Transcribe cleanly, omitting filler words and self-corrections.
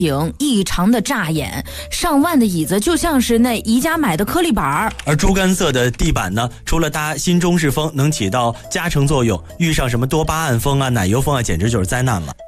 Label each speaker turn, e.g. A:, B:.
A: 景异常的扎眼，上万的椅子就像是那宜家买的颗粒板。
B: 而猪肝色的地板呢，除了搭新中式风能起到加成作用，遇上什么多巴胺风啊、奶油风啊，简直就是灾难了。